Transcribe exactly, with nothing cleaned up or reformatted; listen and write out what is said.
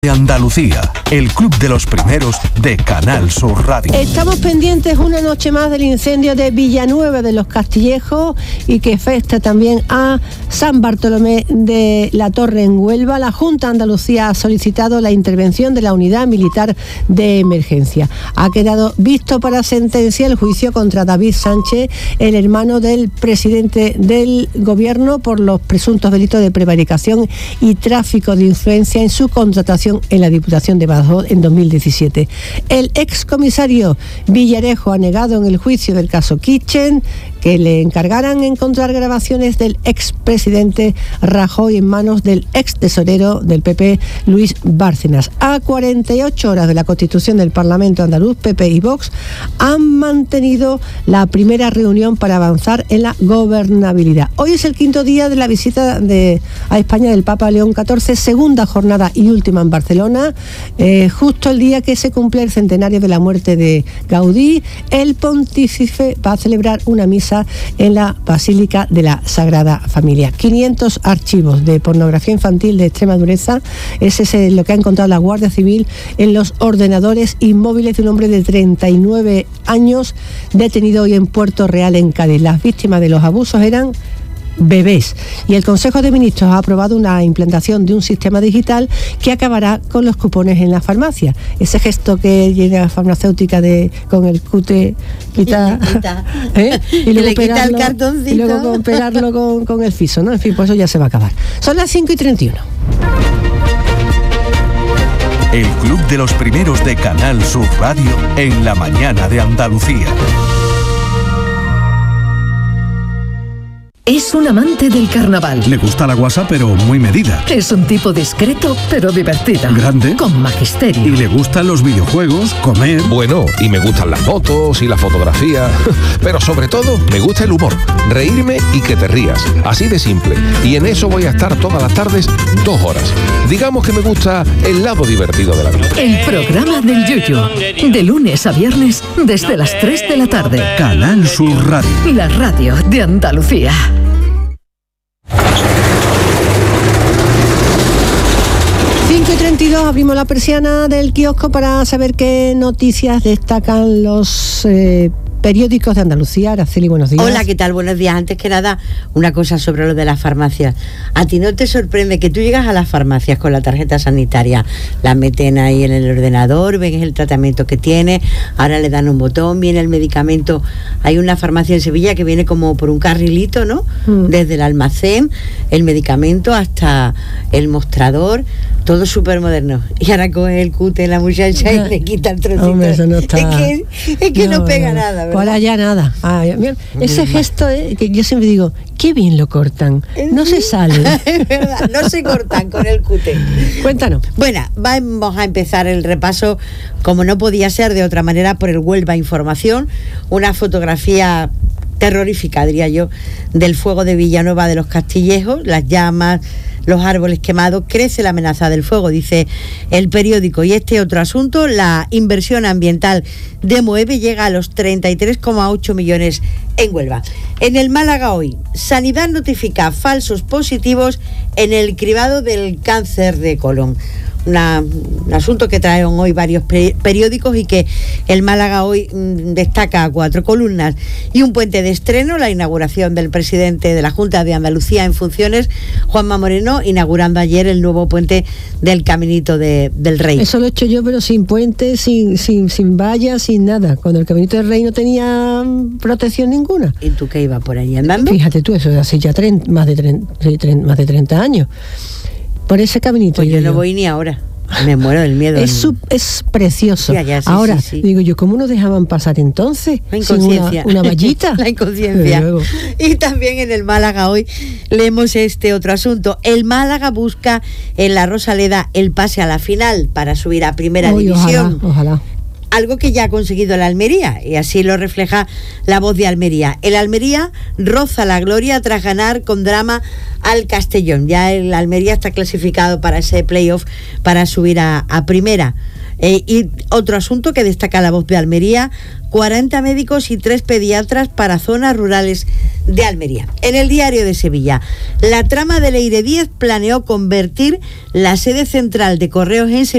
de Andalucía, el club de los primeros de Canal Sur Radio. Estamos pendientes una noche más del incendio de Villanueva de los Castillejos y que afecta también a San Bartolomé de la Torre en Huelva. La Junta de Andalucía ha solicitado la intervención de la Unidad Militar de Emergencia. Ha quedado visto para sentencia el juicio contra David Sánchez, el hermano del presidente del gobierno, por los presuntos delitos de prevaricación y tráfico de influencia en su contratación en la Diputación de Badajoz en dos mil diecisiete. El excomisario Villarejo ha negado en el juicio del caso Kitchen que le encargaran encontrar grabaciones del expresidente Rajoy en manos del ex tesorero del P P, Luis Bárcenas. A cuarenta y ocho horas de la constitución del Parlamento andaluz, P P y Vox han mantenido la primera reunión para avanzar en la gobernabilidad. Hoy es el quinto día de la visita de, a España del Papa León catorce, segunda jornada y última en Barcelona, eh, justo el día que se cumple el centenario de la muerte de Gaudí. El pontífice va a celebrar una misa en la Basílica de la Sagrada Familia. quinientos archivos de pornografía infantil de extrema dureza, ese es lo que ha encontrado la Guardia Civil en los ordenadores y móviles de un hombre de treinta y nueve años detenido hoy en Puerto Real, en Cádiz. Las víctimas de los abusos eran bebés, y el Consejo de Ministros ha aprobado una implantación de un sistema digital que acabará con los cupones en la farmacia. Ese gesto que llega a farmacéutica de con el cute quita, ¿eh? y luego le quita el cartoncito y luego operarlo con, con el fiso, ¿no? En fin, pues eso ya se va a acabar. Son las cinco y treinta y uno. El club de los primeros de Canal Sur Radio en la mañana de Andalucía. Es un amante del carnaval. Le gusta la guasa, pero muy medida. Es un tipo discreto, pero divertido. Grande. Con magisterio. Y le gustan los videojuegos, comer. Bueno, y me gustan las fotos y la fotografía. Pero sobre todo, me gusta el humor. Reírme y que te rías. Así de simple. Y en eso voy a estar todas las tardes, dos horas. Digamos que me gusta el lado divertido de la vida. El programa del Yuyu. De lunes a viernes, desde las tres de la tarde. Canal Sur Radio. La radio de Andalucía. cinco y treinta y dos, abrimos la persiana del kiosco para saber qué noticias destacan los eh, periódicos de Andalucía. Araceli, buenos días. Hola, ¿qué tal? Buenos días. Antes que nada, una cosa sobre lo de las farmacias. ¿A ti no te sorprende que tú llegas a las farmacias con la tarjeta sanitaria, la meten ahí en el ordenador, ven el tratamiento que tiene, ahora le dan un botón, viene el medicamento? Hay una farmacia en Sevilla que viene como por un carrilito, ¿no? Mm. Desde el almacén, el medicamento hasta el mostrador, todo súper moderno. Y ahora coge el cute la muchacha y le quita el trocito. Hombre, eso no está... Es que, es que no, no pega no. nada, ¿verdad? Por allá nada. Ah, mira, ese gesto, eh, que yo siempre digo, qué bien lo cortan. No se sale. Es verdad, no se cortan con el cute. Cuéntanos. Bueno, vamos a empezar el repaso, como no podía ser de otra manera, por el Huelva Información. Una fotografía terrorífica, diría yo, del fuego de Villanueva de los Castillejos, las llamas, los árboles quemados. Crece la amenaza del fuego, dice el periódico. Y este otro asunto, la inversión ambiental de Moeve llega a los treinta y tres coma ocho millones en Huelva. En el Málaga hoy, Sanidad notifica falsos positivos en el cribado del cáncer de colon. Una, un asunto que traen hoy varios periódicos y que el Málaga hoy mmm, destaca a cuatro columnas. Y un puente de estreno, la inauguración del presidente de la Junta de Andalucía en funciones, Juanma Moreno, inaugurando ayer el nuevo puente del Caminito de, del Rey. Eso lo he hecho yo, pero sin puente, sin, sin, sin vallas, sin nada, cuando el Caminito del Rey no tenía protección ninguna. ¿Y tú qué ibas por ahí andando? Fíjate tú, eso de hace ya treinta, más, de treinta, más de treinta años. Por ese caminito. Pues yo, yo no voy ni ahora. Me muero del miedo. Es, sub, es precioso. Ya, ya, sí, ahora, sí, sí. digo yo, ¿cómo nos dejaban pasar entonces? La inconsciencia. Una, una vallita. La inconsciencia. Y también en el Málaga hoy leemos este otro asunto. El Málaga busca en la Rosaleda el pase a la final para subir a primera Uy, división. Ojalá, ojalá. Algo que ya ha conseguido el Almería, y así lo refleja La Voz de Almería. El Almería roza la gloria tras ganar con drama al Castellón. Ya el Almería está clasificado para ese playoff para subir a, a primera. Eh, y otro asunto que destaca La Voz de Almería: cuarenta médicos y tres pediatras para zonas rurales de Almería. En el Diario de Sevilla, la trama de Leire Díez planeó convertir la sede central de Correos en Sevilla